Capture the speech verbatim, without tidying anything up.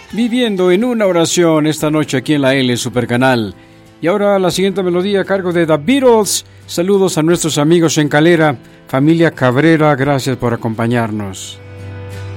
Viviendo en una oración esta noche aquí en la L Supercanal. Y ahora la siguiente melodía a cargo de The Beatles. Saludos a nuestros amigos en Calera, familia Cabrera, gracias por acompañarnos.